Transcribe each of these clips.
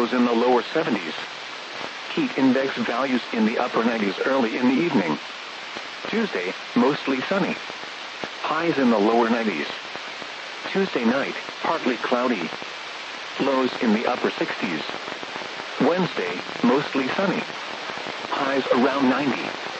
lows in the lower 70s. Heat index values in the upper 90s early in the evening. Tuesday, mostly sunny. Highs in the lower 90s. Tuesday night, partly cloudy. Lows in the upper 60s. Wednesday, mostly sunny. Highs around 90.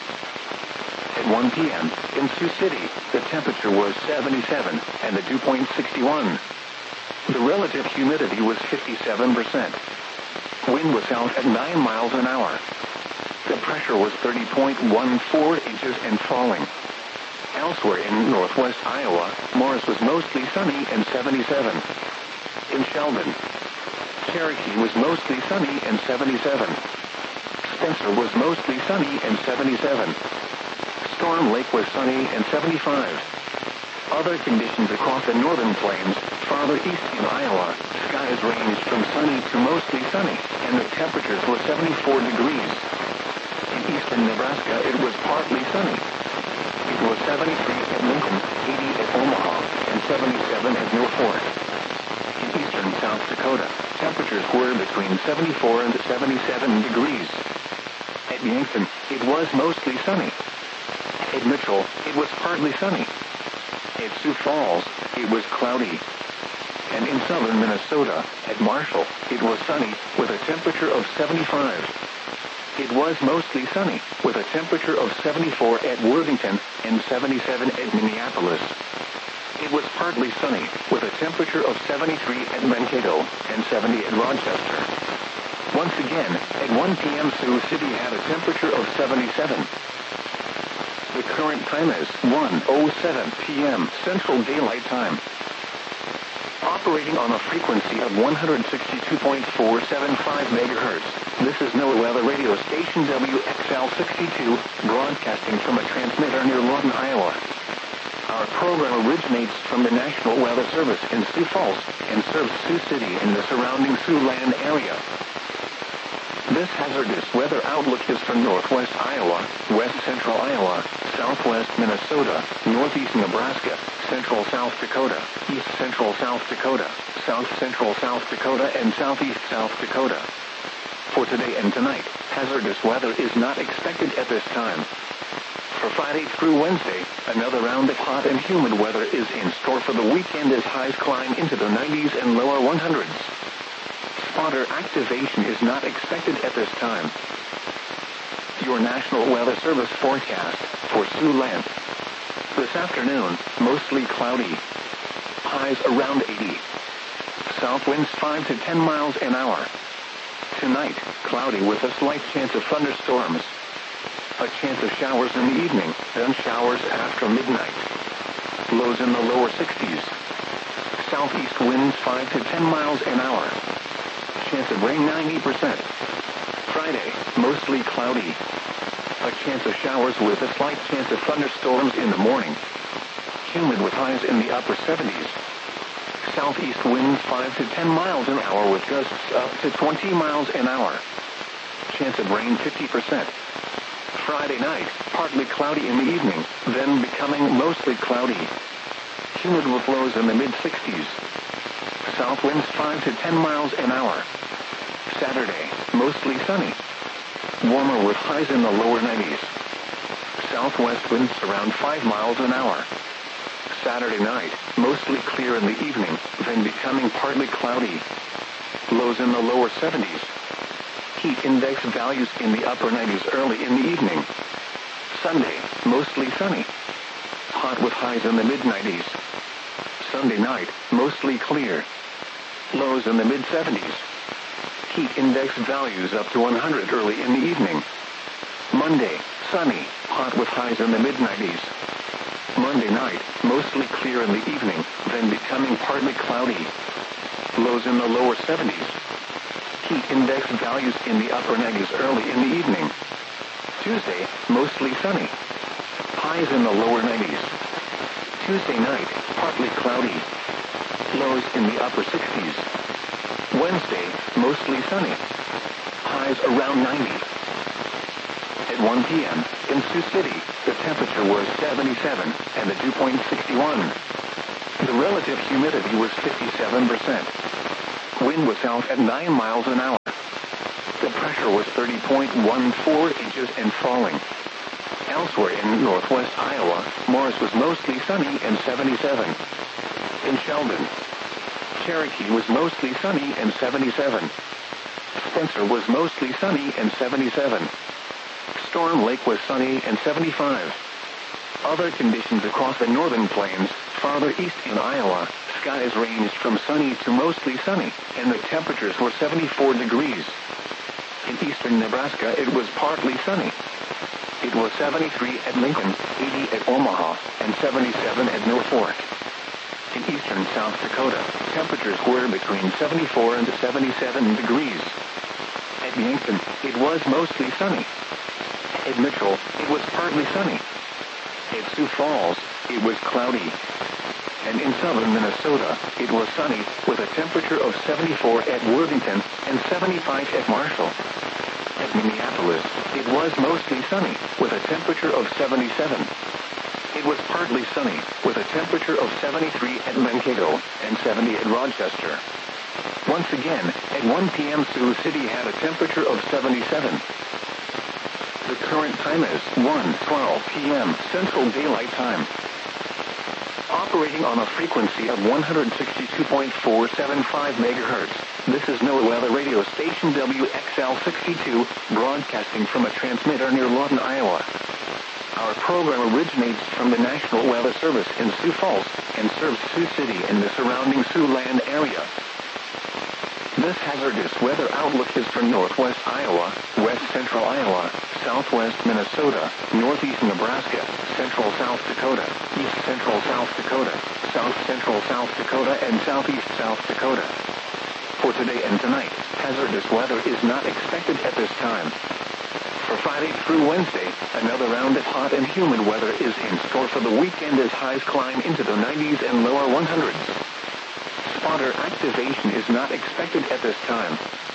At 1 p.m., in Sioux City, the temperature was 77 and the dew point 61. The relative humidity was 57%. Wind was south at 9 miles an hour. The pressure was 30.14 inches and falling. Elsewhere in northwest Iowa, Morris was mostly sunny and 77. In Sheldon, Cherokee was mostly sunny and 77. Spencer was mostly sunny and 77. Storm Lake was sunny and 75. Other conditions across the northern plains, farther east in Iowa, skies ranged from sunny to mostly sunny, and the temperatures were 74 degrees. In eastern Nebraska, it was partly sunny. It was 73 at Lincoln, 80 at Omaha, and 77 at Mill Fork. In eastern South Dakota, temperatures were between 74 and 77 degrees. At Yankton, it was mostly sunny. At Mitchell, it was partly sunny. At Sioux Falls, it was cloudy. And in southern Minnesota, at Marshall, it was sunny with a temperature of 75. It was mostly sunny with a temperature of 74 at Worthington and 77 at Minneapolis. It was partly sunny with a temperature of 73 at Mankato and 70 at Rochester. Once again, at 1 p.m. Sioux City had a temperature of 77. The current time is 1:07 p.m. Central Daylight Time. Operating on a frequency of 162.475 megahertz, this is NOAA Weather Radio Station WXL62, broadcasting from a transmitter near Lawton, Iowa. Our program originates from the National Weather Service in Sioux Falls and serves Sioux City and the surrounding Siouxland area. This hazardous weather outlook is for northwest Iowa, west central Iowa, southwest Minnesota, northeast Nebraska, central South Dakota, east central South Dakota, south central South Dakota, and southeast South Dakota. For today and tonight, hazardous weather is not expected at this time. For Friday through Wednesday, another round of hot and humid weather is in store for the weekend as highs climb into the 90s and lower 100s. Spotter activation is not expected at this time. Your National Weather Service forecast for Siouxland. This afternoon, mostly cloudy. Highs around 80. South winds 5 to 10 miles an hour. Tonight, cloudy with a slight chance of thunderstorms. A chance of showers in the evening, then showers after midnight. Lows in the lower 60s. Southeast winds 5 to 10 miles an hour. Chance of rain 90%. Friday, mostly cloudy. A chance of showers with a slight chance of thunderstorms in the morning. Humid with highs in the upper 70s. Southeast winds 5 to 10 miles an hour with gusts up to 20 miles an hour. Chance of rain 50%. Friday night, partly cloudy in the evening, then becoming mostly cloudy. Humid with lows in the mid-60s. South winds 5 to 10 miles an hour. Saturday, mostly sunny. Warmer with highs in the lower 90s. Southwest winds around 5 miles an hour. Saturday night, mostly clear in the evening, then becoming partly cloudy. Lows in the lower 70s. Heat index values in the upper 90s early in the evening. Sunday, mostly sunny. Hot with highs in the mid-90s. Sunday night, mostly clear. Lows in the mid-70s. Heat index values up to 100 early in the evening. Monday, sunny, hot with highs in the mid-90s. Monday night, mostly clear in the evening, then becoming partly cloudy. Lows in the lower 70s. Heat index values in the upper 90s early in the evening. Tuesday, mostly sunny. Highs in the lower 90s. Tuesday night, partly cloudy. Lows in the upper 60s. Wednesday, mostly sunny. Highs around 90. At 1 p.m., in Sioux City, the temperature was 77 and the dew point 61. The relative humidity was 57%. Wind was south at 9 miles an hour. pressure was 30.14 inches and falling. Elsewhere in northwest Iowa, Morris was mostly sunny and 77. In Sheldon, Cherokee was mostly sunny and 77. Spencer was mostly sunny and 77. Storm Lake was sunny and 75. Other conditions across the northern plains, farther east in Iowa, skies ranged from sunny to mostly sunny, and the temperatures were 74 degrees. In eastern Nebraska, it was partly sunny. It was 73 at Lincoln, 80 at Omaha, and 77 at Mill Fork. In eastern South Dakota, temperatures were between 74 and 77 degrees. At Yankton, it was mostly sunny. At Mitchell, it was partly sunny. At Sioux Falls, it was cloudy. And in southern Minnesota, it was sunny, with a temperature of 74 at Worthington and 75 at Marshall. At Minneapolis, it was mostly sunny, with a temperature of 77. It was partly sunny, with a temperature of 73 at Mankato and 70 at Rochester. Once again, at 1 p.m. Sioux City had a temperature of 77. The current time is 1:12 p.m. Central Daylight Time. Operating on a frequency of 162.475 megahertz, this is NOAA Weather Radio Station WXL62, broadcasting from a transmitter near Lawton, Iowa. Our program originates from the National Weather Service in Sioux Falls and serves Sioux City and the surrounding Siouxland area. This hazardous weather outlook is for northwest Iowa, west central Iowa, southwest Minnesota, northeast Nebraska, central South Dakota, east central South Dakota, south central South Dakota, and southeast South Dakota. For today and tonight, hazardous weather is not expected at this time. For Friday through Wednesday, another round of hot and humid weather is in store for the weekend as highs climb into the 90s and lower 100s. Spotter activation is not expected at this time.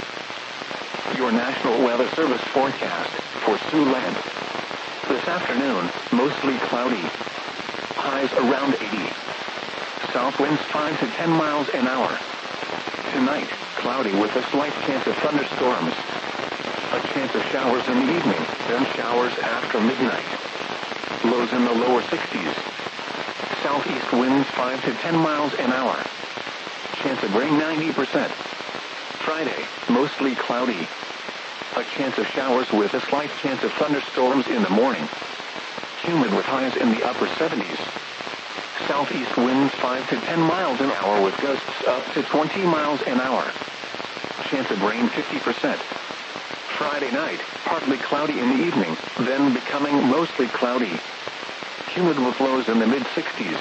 Your National Weather Service forecast for Siouxland. This afternoon, mostly cloudy. Highs around 80. South winds 5 to 10 miles an hour. Tonight, cloudy with a slight chance of thunderstorms. A chance of showers in the evening, then showers after midnight. Lows in the lower 60s. Southeast winds 5 to 10 miles an hour. Chance of rain 90%. Friday, mostly cloudy. A chance of showers with a slight chance of thunderstorms in the morning. Humid with highs in the upper 70s. Southeast winds 5 to 10 miles an hour with gusts up to 20 miles an hour. Chance of rain 50%. Friday night, partly cloudy in the evening, then becoming mostly cloudy. Humid with lows in the mid-60s.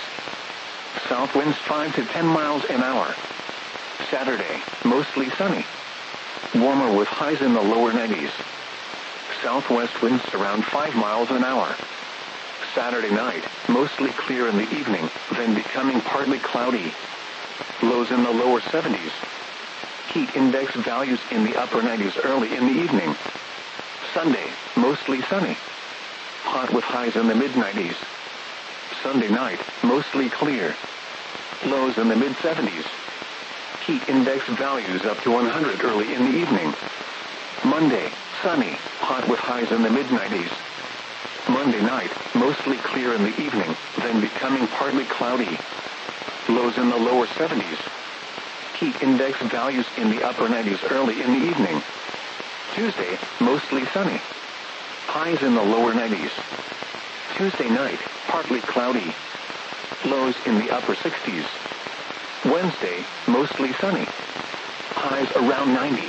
South winds 5 to 10 miles an hour. Saturday, mostly sunny. Warmer with highs in the lower 90s. Southwest winds around 5 miles an hour. Saturday night, mostly clear in the evening, then becoming partly cloudy. Lows in the lower 70s. Heat index values in the upper 90s early in the evening. Sunday, mostly sunny. Hot with highs in the mid-90s. Sunday night, mostly clear. Lows in the mid-70s. Heat index values up to 100 early in the evening. Monday, sunny, hot with highs in the mid-90s. Monday night, mostly clear in the evening, then becoming partly cloudy. Lows in the lower 70s. Heat index values in the upper 90s early in the evening. Tuesday, mostly sunny. Highs in the lower 90s. Tuesday night, partly cloudy. Lows in the upper 60s. Wednesday, mostly sunny. Highs around 90.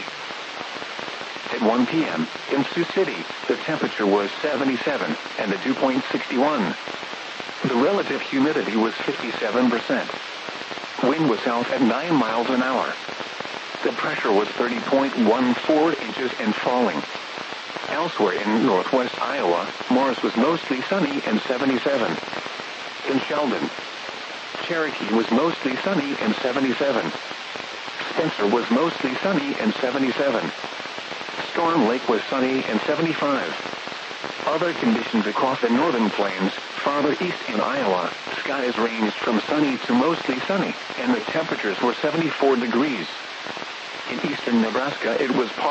At 1 p.m. in Sioux City, the temperature was 77 and the dew point 61. The relative humidity was 57%. Wind was south at 9 miles an hour. The pressure was 30.14 inches and falling. Elsewhere in northwest Iowa, Morris was mostly sunny and 77. In Sheldon, Cherokee was mostly sunny and 77. Spencer was mostly sunny and 77. Storm Lake was sunny and 75. Other conditions across the northern plains, farther east in Iowa, skies ranged from sunny to mostly sunny, and the temperatures were 74 degrees. In eastern Nebraska, it was